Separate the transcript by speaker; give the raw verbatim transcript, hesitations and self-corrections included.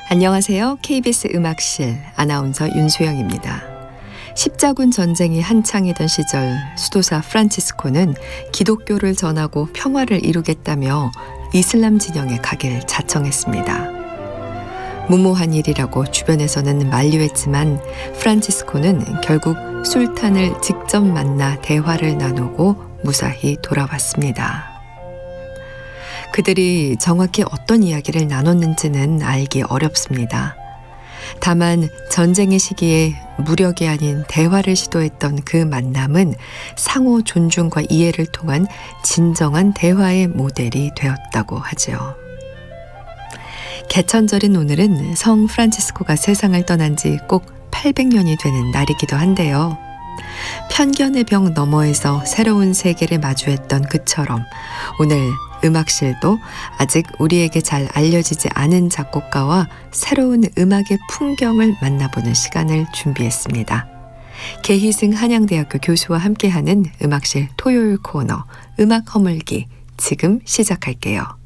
Speaker 1: 안녕하세요. 케이비에스 음악실 아나운서 윤소영입니다. 십자군 전쟁이 한창이던 시절 수도사 프란치스코는 기독교를 전하고 평화를 이루겠다며 이슬람 진영에 가길 자청했습니다. 무모한 일이라고 주변에서는 만류했지만 프란치스코는 결국 술탄을 직접 만나 대화를 나누고 무사히 돌아왔습니다. 그들이 정확히 어떤 이야기를 나눴는지는 알기 어렵습니다. 다만 전쟁의 시기에 무력이 아닌 대화를 시도했던 그 만남은 상호 존중과 이해를 통한 진정한 대화의 모델이 되었다고 하죠. 개천절인 오늘은 성 프란치스코가 세상을 떠난 지 꼭 팔백 년이 되는 날이기도 한데요. 편견의 벽 너머에서 새로운 세계를 마주했던 그처럼 오늘 음악실도 아직 우리에게 잘 알려지지 않은 작곡가와 새로운 음악의 풍경을 만나보는 시간을 준비했습니다. 계희승 한양대학교 교수와 함께하는 음악실 토요일 코너 음악 허물기 지금 시작할게요.